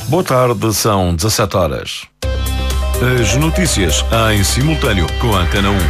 Boa tarde, são 17 horas. As notícias em simultâneo com a Antena 1.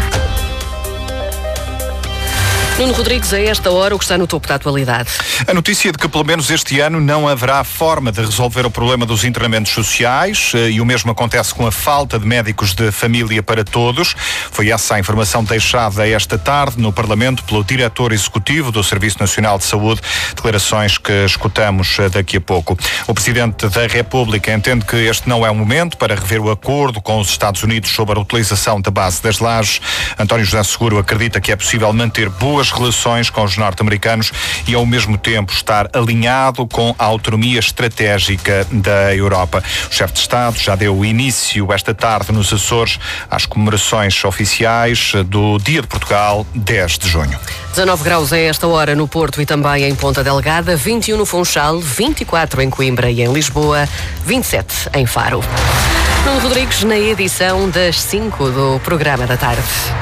Nuno Rodrigues, a esta hora, o que está no topo da atualidade? A notícia de que, pelo menos este ano, não haverá forma de resolver o problema dos internamentos sociais, e o mesmo acontece com a falta de médicos de família para todos. Foi essa a informação deixada esta tarde no Parlamento pelo diretor executivo do Serviço Nacional de Saúde, declarações que escutamos daqui a pouco. O Presidente da República entende que este não é o momento para rever o acordo com os Estados Unidos sobre a utilização da base das lajes. António José Seguro acredita que é possível manter boas relações com os norte-americanos e ao mesmo tempo estar alinhado com a autonomia estratégica da Europa. O chefe de Estado já deu início esta tarde nos Açores às comemorações oficiais do Dia de Portugal, 10 de junho. 19 graus a esta hora no Porto e também em Ponta Delgada, 21 no Funchal, 24 em Coimbra e em Lisboa, 27 em Faro. Nuno Rodrigues na edição das 5 do Programa da Tarde.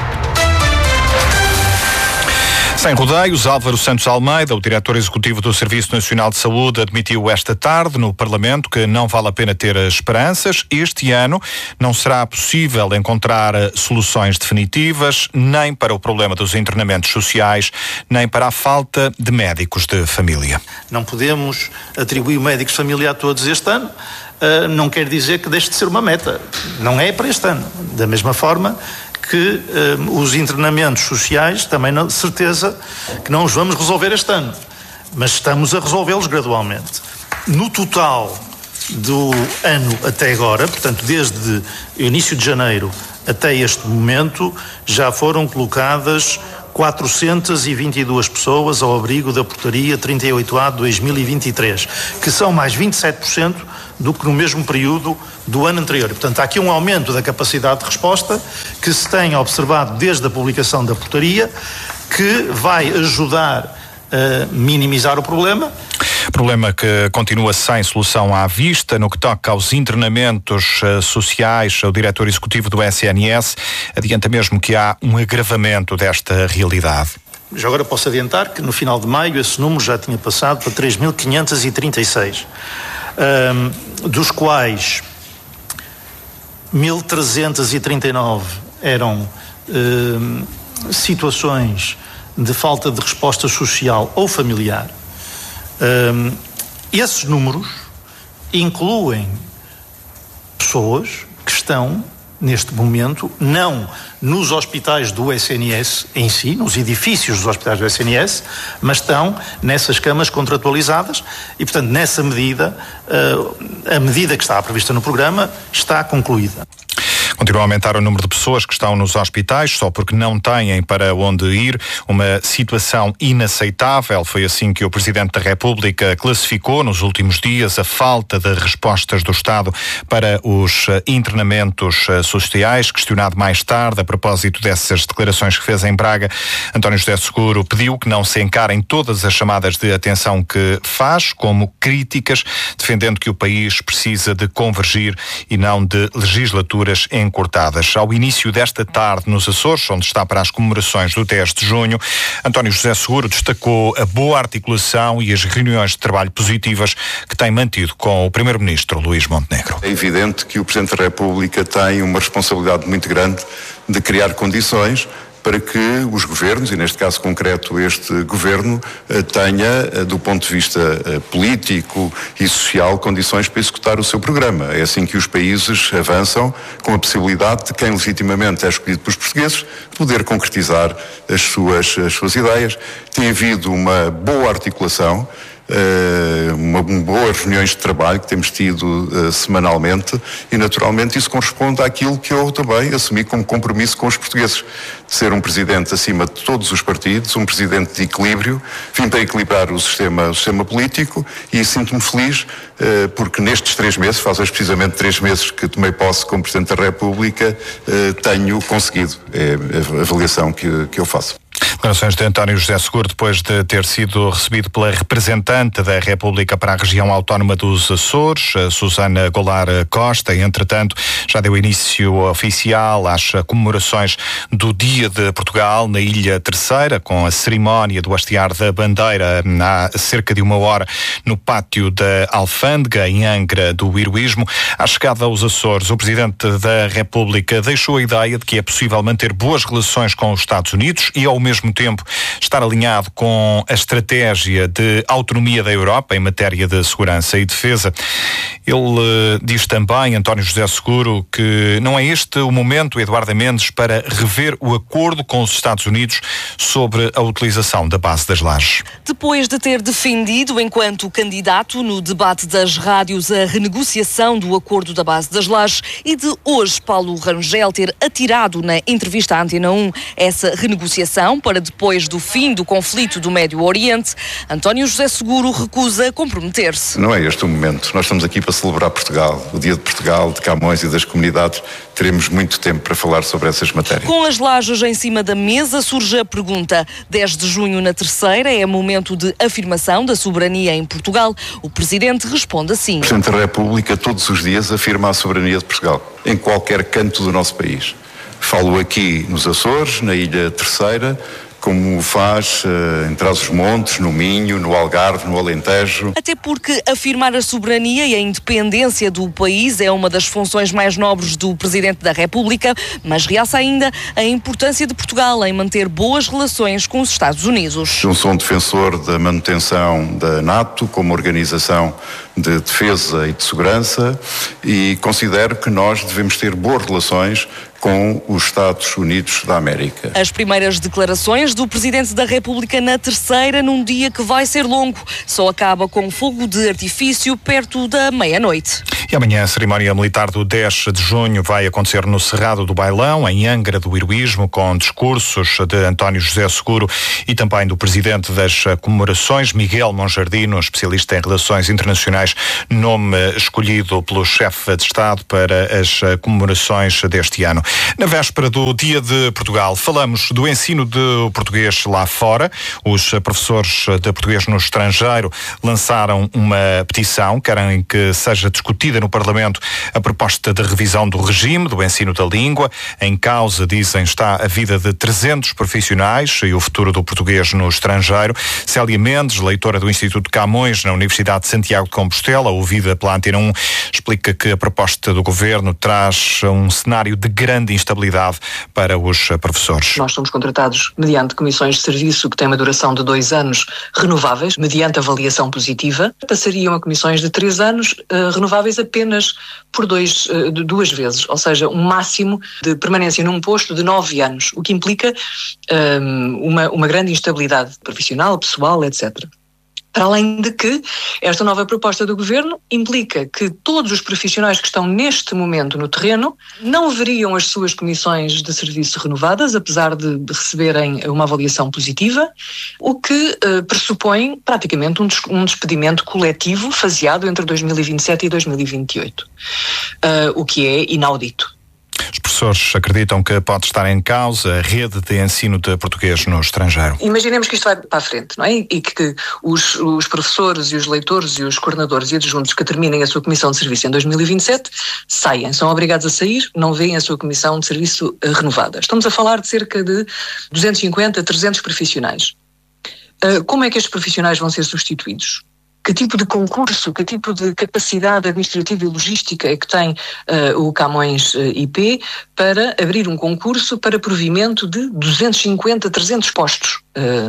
Sem rodeios, Álvaro Santos Almeida, o diretor executivo do Serviço Nacional de Saúde, admitiu esta tarde no Parlamento que não vale a pena ter esperanças. Este ano não será possível encontrar soluções definitivas, nem para o problema dos internamentos sociais, nem para a falta de médicos de família. Não podemos atribuir médicos de família a todos este ano. Não quer dizer que deixe de ser uma meta. Não é para este ano. Da mesma forma que os internamentos sociais, também na certeza que não os vamos resolver este ano, mas estamos a resolvê-los gradualmente. No total do ano até agora, portanto desde o início de janeiro até este momento, já foram colocadas 422 pessoas ao abrigo da portaria 38A de 2023, que são mais 27% do que no mesmo período do ano anterior. Portanto, há aqui um aumento da capacidade de resposta que se tem observado desde a publicação da portaria, que vai ajudar a minimizar o problema. Problema que continua sem solução à vista. No que toca aos internamentos sociais, o diretor executivo do SNS adianta mesmo que há um agravamento desta realidade. Já agora posso adiantar que no final de maio esse número já tinha passado para 3.536, dos quais 1.339 eram situações de falta de resposta social ou familiar. Esses números incluem pessoas que estão, neste momento, não nos hospitais do SNS em si, nos edifícios dos hospitais do SNS, mas estão nessas camas contratualizadas e, portanto, nessa medida, a medida que está prevista no programa está concluída. Continua a aumentar o número de pessoas que estão nos hospitais só porque não têm para onde ir. Uma situação inaceitável. Foi assim que o Presidente da República classificou nos últimos dias a falta de respostas do Estado para os internamentos sociais. Questionado mais tarde a propósito dessas declarações que fez em Braga, António José Seguro pediu que não se encarem todas as chamadas de atenção que faz como críticas, defendendo que o país precisa de convergir e não de legislaturas encurtadas. Ao início desta tarde nos Açores, onde está para as comemorações do 10 de junho, António José Seguro destacou a boa articulação e as reuniões de trabalho positivas que tem mantido com o Primeiro-Ministro Luís Montenegro. É evidente que o Presidente da República tem uma responsabilidade muito grande de criar condições para que os governos, e neste caso concreto este governo, tenha, do ponto de vista político e social, condições para executar o seu programa. É assim que os países avançam, com a possibilidade de quem legitimamente é escolhido pelos portugueses poder concretizar as suas ideias. Tem havido uma boa articulação, boas reuniões de trabalho que temos tido semanalmente e naturalmente isso corresponde àquilo que eu também assumi como compromisso com os portugueses, de ser um presidente acima de todos os partidos, um presidente de equilíbrio, vim para equilibrar o sistema político e sinto-me feliz porque nestes 3 meses, faz hoje precisamente 3 meses que tomei posse como Presidente da República, tenho conseguido, é a avaliação que eu faço. Declarações de António José Seguro depois de ter sido recebido pela representante da República para a região autónoma dos Açores, Susana Goulart Costa. Entretanto, já deu início oficial às comemorações do Dia de Portugal na Ilha Terceira, com a cerimónia do hastear da bandeira há cerca de 1 hora no pátio da Alfândega, em Angra do Heroísmo. À chegada aos Açores, o Presidente da República deixou a ideia de que é possível manter boas relações com os Estados Unidos e, ao mesmo tempo, estar alinhado com a estratégia de autonomia da Europa em matéria de segurança e defesa. Ele diz também, António José Seguro, que não é este o momento, Eduardo Mendes, para rever o acordo com os Estados Unidos sobre a utilização da base das Lajes. Depois de ter defendido, enquanto candidato no debate das rádios, a renegociação do acordo da base das Lajes e de hoje Paulo Rangel ter atirado na entrevista à Antena 1 essa renegociação para depois do fim do conflito do Médio Oriente, António José Seguro recusa comprometer-se. Não é este o momento. Nós estamos aqui para celebrar Portugal, o Dia de Portugal, de Camões e das comunidades. Teremos muito tempo para falar sobre essas matérias. Com as lajes em cima da mesa, surge a pergunta. 10 de junho na Terceira é momento de afirmação da soberania em Portugal. O Presidente responde assim. O Presidente da República todos os dias afirma a soberania de Portugal, em qualquer canto do nosso país. Falo aqui nos Açores, na Ilha Terceira, como faz em Trás-os-Montes, no Minho, no Algarve, no Alentejo. Até porque afirmar a soberania e a independência do país é uma das funções mais nobres do Presidente da República, mas realça ainda a importância de Portugal em manter boas relações com os Estados Unidos. Eu sou um defensor da manutenção da NATO como organização de defesa e de segurança e considero que nós devemos ter boas relações com os Estados Unidos da América. As primeiras declarações do Presidente da República na Terceira, num dia que vai ser longo, só acaba com fogo de artifício perto da meia-noite. E amanhã a cerimónia militar do 10 de junho vai acontecer no Cerrado do Bailão, em Angra do Heroísmo, com discursos de António José Seguro e também do Presidente das comemorações, Miguel Monjardino, especialista em relações internacionais, nome escolhido pelo chefe de Estado para as comemorações deste ano. Na véspera do Dia de Portugal, falamos do ensino de português lá fora. Os professores de português no estrangeiro lançaram uma petição, querem que seja discutida no Parlamento a proposta de revisão do regime do ensino da língua. Em causa, dizem, está a vida de 300 profissionais e o futuro do português no estrangeiro. Célia Mendes, leitora do Instituto Camões na Universidade de Santiago de Compostela, ouvida pela Antena 1, explica que a proposta do Governo traz um cenário de grande instabilidade para os professores. Nós somos contratados mediante comissões de serviço que têm uma duração de 2 anos renováveis, mediante avaliação positiva. Passariam a comissões de 3 anos renováveis apenas por 2 vezes, ou seja, um máximo de permanência num posto de 9 anos, o que implica uma grande instabilidade profissional, pessoal, etc. Para além de que esta nova proposta do Governo implica que todos os profissionais que estão neste momento no terreno não veriam as suas comissões de serviço renovadas, apesar de receberem uma avaliação positiva, o que pressupõe praticamente um despedimento coletivo faseado entre 2027 e 2028, o que é inaudito. Os professores acreditam que pode estar em causa a rede de ensino de português no estrangeiro. Imaginemos que isto vai para a frente, não é? E que os professores e os leitores e os coordenadores e adjuntos que terminem a sua comissão de serviço em 2027 saem, são obrigados a sair, não veem a sua comissão de serviço renovada. Estamos a falar de cerca de 250 a 300 profissionais. Como é que estes profissionais vão ser substituídos? Que tipo de concurso, que tipo de capacidade administrativa e logística é que tem o Camões IP para abrir um concurso para provimento de 250, 300 postos?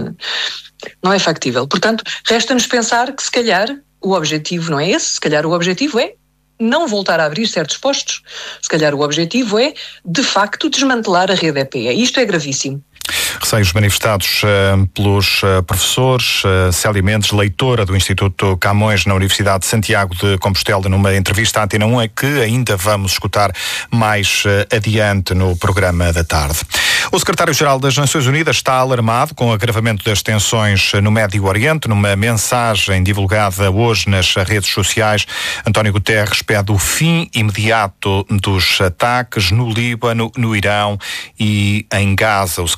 Não é factível. Portanto, resta-nos pensar que se calhar o objetivo não é esse, se calhar o objetivo é não voltar a abrir certos postos. Se calhar o objetivo é, de facto, desmantelar a rede EPE. Isto é gravíssimo. Receios manifestados pelos professores. Célia Mendes, leitora do Instituto Camões na Universidade de Santiago de Compostela, numa entrevista à Antena 1, é que ainda vamos escutar mais adiante no programa da tarde. O secretário-geral das Nações Unidas está alarmado com o agravamento das tensões no Médio Oriente. Numa mensagem divulgada hoje nas redes sociais, António Guterres pede o fim imediato dos ataques no Líbano, no Irão e em Gaza. O secretário-geral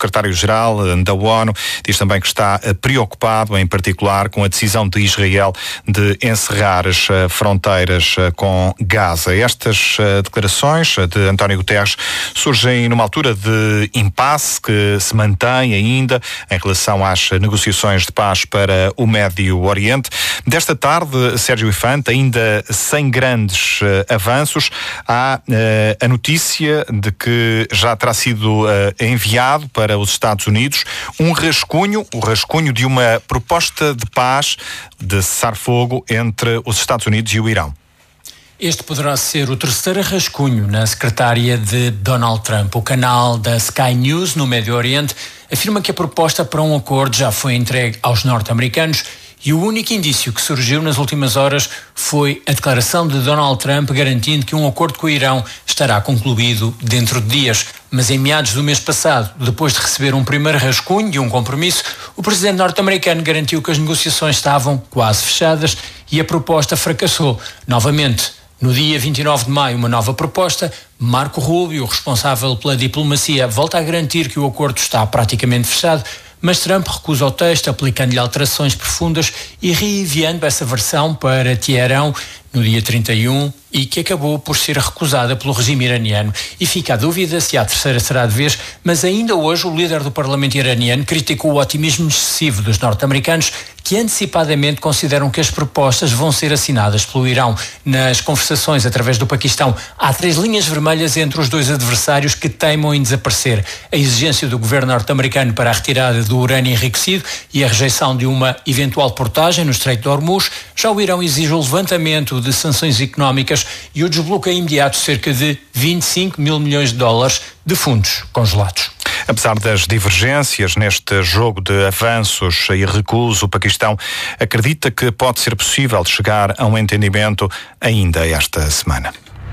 secretário-geral da ONU diz também que está preocupado, em particular, com a decisão de Israel de encerrar as fronteiras com Gaza. Estas declarações de António Guterres surgem numa altura de impasse que se mantém ainda em relação às negociações de paz para o Médio Oriente. Desta tarde, Sérgio Infante, ainda sem grandes avanços, há a notícia de que já terá sido enviado para os Estados Unidos o rascunho de uma proposta de paz, de cessar-fogo entre os Estados Unidos e o Irão. Este poderá ser o terceiro rascunho na secretária de Donald Trump. O canal da Sky News, no Médio Oriente, afirma que a proposta para um acordo já foi entregue aos norte-americanos e o único indício que surgiu nas últimas horas foi a declaração de Donald Trump garantindo que um acordo com o Irão estará concluído dentro de dias. Mas em meados do mês passado, depois de receber um primeiro rascunho e um compromisso, o presidente norte-americano garantiu que as negociações estavam quase fechadas e a proposta fracassou. Novamente, no dia 29 de maio, uma nova proposta. Marco Rubio, responsável pela diplomacia, volta a garantir que o acordo está praticamente fechado, mas Trump recusa o texto, aplicando-lhe alterações profundas e reenviando essa versão para Teherão no dia 31 e que acabou por ser recusada pelo regime iraniano. E fica a dúvida se a terceira será de vez, mas ainda hoje o líder do parlamento iraniano criticou o otimismo excessivo dos norte-americanos que antecipadamente consideram que as propostas vão ser assinadas pelo Irão. Nas conversações através do Paquistão, há 3 linhas vermelhas entre os dois adversários que teimam em desaparecer. A exigência do governo norte-americano para a retirada do urânio enriquecido e a rejeição de uma eventual portagem no Estreito de Hormuz. Já o Irão exige o levantamento de sanções económicas e o desbloqueio imediato de cerca de 25 mil milhões de dólares de fundos congelados. Apesar das divergências neste jogo de avanços e recuos, o Paquistão acredita que pode ser possível chegar a um entendimento ainda esta semana.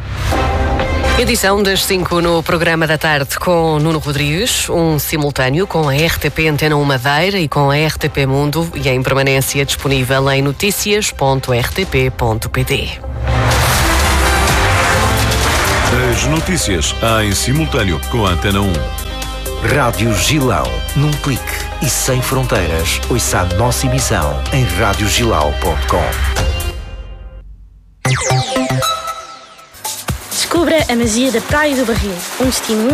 Edição das 5 no programa da tarde com Nuno Rodrigues, um simultâneo com a RTP Antena 1 Madeira e com a RTP Mundo e em permanência disponível em noticias.rtp.pt. As notícias em simultâneo com a Antena 1. Rádio Gilão, num clique e sem fronteiras. Ouça a nossa emissão em radiogilau.com. Descubra a magia da Praia do Barril, um destino